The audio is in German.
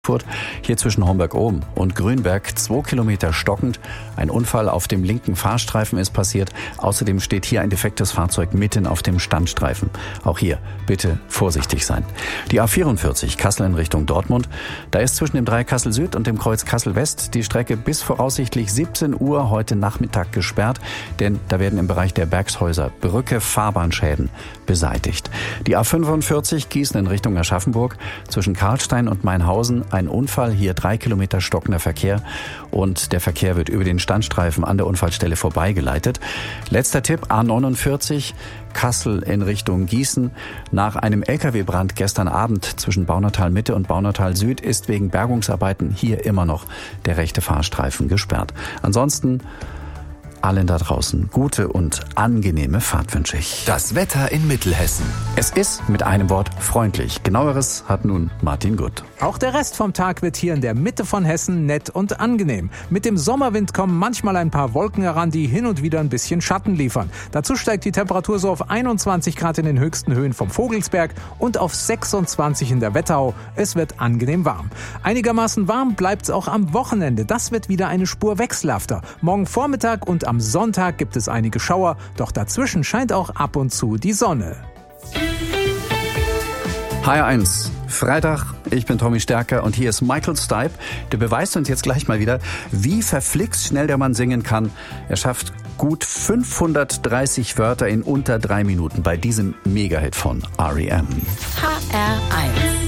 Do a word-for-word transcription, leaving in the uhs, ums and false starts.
Hier zwischen Homberg-Ohm und Grünberg zwei Kilometer stockend. Ein Unfall auf dem linken Fahrstreifen ist passiert. Außerdem steht hier ein defektes Fahrzeug mitten auf dem Standstreifen. Auch hier bitte vorsichtig sein. Die A vierundvierzig Kassel in Richtung Dortmund. Da ist zwischen dem Dreieck Kassel Süd und dem Kreuz Kassel West die Strecke bis voraussichtlich siebzehn Uhr heute Nachmittag gesperrt. Denn da werden im Bereich der Bergshäuser Brücke Fahrbahnschäden beseitigt. Die A fünfundvierzig Gießen in Richtung Aschaffenburg. Zwischen Karlstein und Mainhausen ein Unfall, hier drei Kilometer stockender Verkehr und der Verkehr wird über den Standstreifen an der Unfallstelle vorbeigeleitet. Letzter Tipp, A neunundvierzig Kassel in Richtung Gießen. Nach einem L K W-Brand gestern Abend zwischen Baunatal Mitte und Baunatal Süd ist wegen Bergungsarbeiten hier immer noch der rechte Fahrstreifen gesperrt. Ansonsten allen da draußen gute und angenehme Fahrt wünsche ich. Das Wetter in Mittelhessen. Es ist mit einem Wort freundlich. Genaueres hat nun Martin Gutt. Auch der Rest vom Tag wird hier in der Mitte von Hessen nett und angenehm. Mit dem Sommerwind kommen manchmal ein paar Wolken heran, die hin und wieder ein bisschen Schatten liefern. Dazu steigt die Temperatur so auf einundzwanzig Grad in den höchsten Höhen vom Vogelsberg und auf sechsundzwanzig in der Wetterau. Es wird angenehm warm. Einigermaßen warm bleibt's auch am Wochenende. Das wird wieder eine Spur wechselhafter. Morgen Vormittag und am Sonntag gibt es einige Schauer, doch dazwischen scheint auch ab und zu die Sonne. H R eins, Freitag, ich bin Tommy Stärker und hier ist Michael Stipe. Der beweist uns jetzt gleich mal wieder, wie verflixt schnell der Mann singen kann. Er schafft gut fünfhundertdreißig Wörter in unter drei Minuten bei diesem Mega-Hit von R E M. H R eins